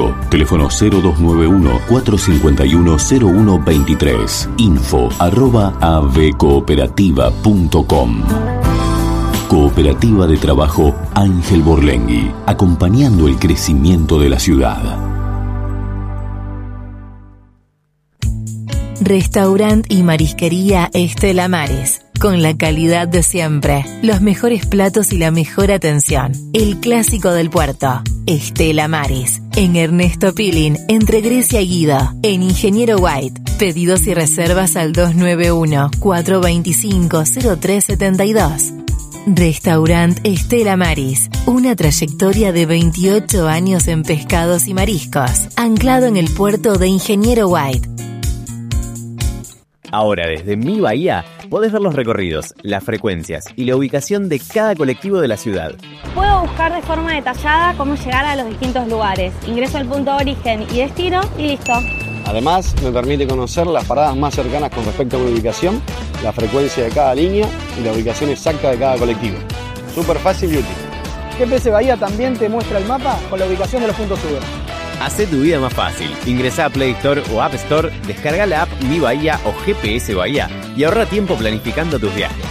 Francisco. Teléfono 0291-451-0123. info@avcooperativa.com. Cooperativa de Trabajo Ángel Borlengui, acompañando el crecimiento de la ciudad. Restaurant y marisquería Estela Maris. Con la calidad de siempre, los mejores platos y la mejor atención. El clásico del puerto. Estela Maris. En Ernesto Pilín, entre Grecia y Guido. En Ingeniero White. Pedidos y reservas al 291-425-0372. Restaurant Estela Maris. Una trayectoria de 28 años en pescados y mariscos. Anclado en el puerto de Ingeniero White. Ahora desde Mi Bahía podés ver los recorridos, las frecuencias y la ubicación de cada colectivo de la ciudad. Puedo buscar de forma detallada cómo llegar a los distintos lugares. Ingreso al punto de origen y destino y listo. Además, me permite conocer las paradas más cercanas con respecto a una ubicación, la frecuencia de cada línea y la ubicación exacta de cada colectivo. Súper fácil y útil. GPS Bahía también te muestra el mapa con la ubicación de los puntos Uber. Hacé tu vida más fácil. Ingresá a Play Store o App Store, descarga la app Mi Bahía o GPS Bahía y ahorra tiempo planificando tus viajes.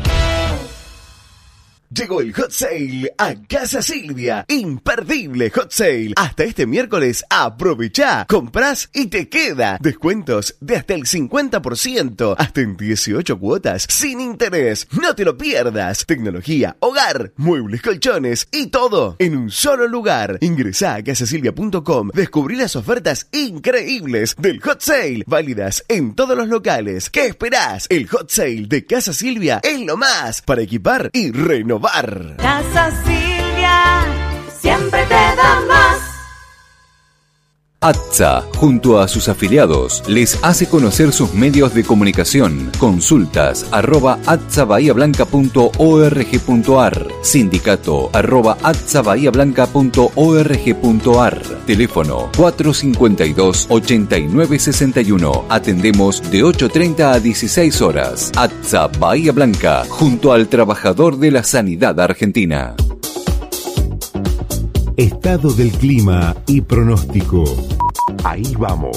Llegó el Hot Sale a Casa Silvia. Imperdible Hot Sale. Hasta este miércoles aprovechá. Comprás y te queda. Descuentos de hasta el 50%. Hasta en 18 cuotas sin interés. No te lo pierdas. Tecnología, hogar, muebles, colchones y todo en un solo lugar. Ingresá a casasilvia.com. Descubrí las ofertas increíbles del Hot Sale. Válidas en todos los locales. ¿Qué esperás? El Hot Sale de Casa Silvia es lo más para equipar y renovar. Casa Silvia, siempre te da más. ATSA, junto a sus afiliados, les hace conocer sus medios de comunicación. Consultas @atsabahiablanca.org.ar. Sindicato @atsabahiablanca.org.ar. Teléfono 452-8961. Atendemos de 8:30 a 16 horas. ATSA Bahía Blanca, junto al trabajador de la sanidad argentina. Estado del clima y pronóstico. Ahí vamos.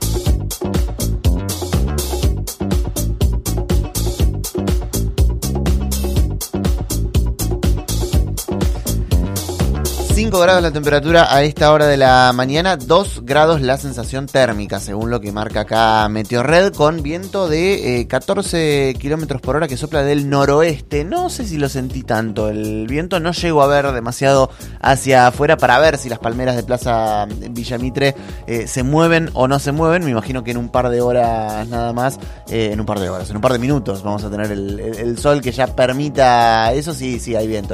grados la temperatura a esta hora de la mañana, 2 grados la sensación térmica, según lo que marca acá Meteorred, con viento de 14 kilómetros por hora que sopla del noroeste. No sé si lo sentí tanto, el viento no llego a ver demasiado hacia afuera para ver si las palmeras de Plaza Villa Mitre se mueven o no se mueven. Me imagino que en un par de horas nada más, en un par de minutos vamos a tener el sol que ya permita eso. Sí, hay viento,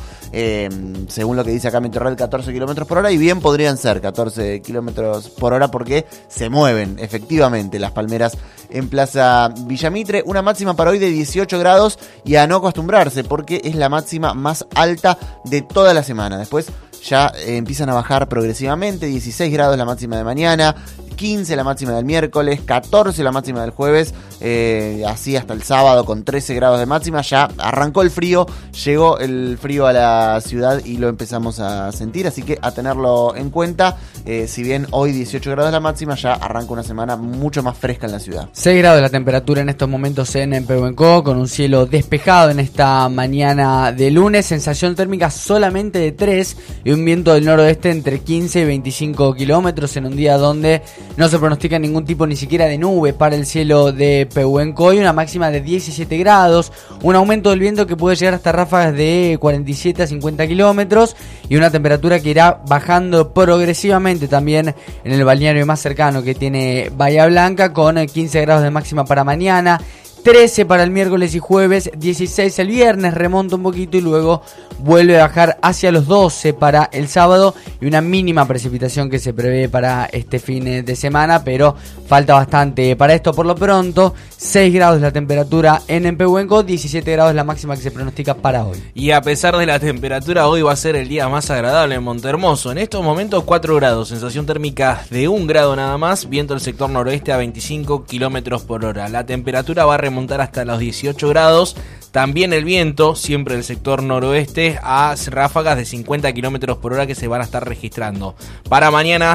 según lo que dice acá Meteorred, 14 kilómetros por hora, y bien podrían ser 14 kilómetros por hora porque se mueven efectivamente las palmeras en Plaza Villa Mitre. Una máxima para hoy de 18 grados y a no acostumbrarse porque es la máxima más alta de toda la semana. Después ya empiezan a bajar progresivamente. 16 grados la máxima de mañana, 15 la máxima del miércoles, 14 la máxima del jueves, así hasta el sábado con 13 grados de máxima. Ya arrancó el frío, llegó el frío a la ciudad y lo empezamos a sentir, así que a tenerlo en cuenta. Si bien hoy 18 grados la máxima, ya arranca una semana mucho más fresca en la ciudad. 6 grados la temperatura en estos momentos en Pehuenco, con un cielo despejado en esta mañana de lunes, sensación térmica solamente de 3 y un viento del noroeste entre 15 y 25 kilómetros en un día donde no se pronostica ningún tipo ni siquiera de nube para el cielo de Pehuenco, y una máxima de 17 grados, un aumento del viento que puede llegar hasta ráfagas de 47 a 50 kilómetros y una temperatura que irá bajando progresivamente también en el balneario más cercano que tiene Bahía Blanca, con 15 grados de máxima para mañana, 13 para el miércoles y jueves, 16 el viernes, remonta un poquito y luego vuelve a bajar hacia los 12 para el sábado, y una mínima precipitación que se prevé para este fin de semana, pero falta bastante para esto. Por lo pronto, 6 grados la temperatura en Pehuenco, 17 grados la máxima que se pronostica para hoy. Y a pesar de la temperatura, hoy va a ser el día más agradable en Montehermoso. En estos momentos 4 grados, sensación térmica de 1 grado nada más, viento del sector noroeste a 25 kilómetros por hora. La temperatura va a remontar hasta los 18 grados. También el viento, siempre del sector noroeste, a ráfagas de 50 kilómetros por hora que se van a estar registrando. Para mañana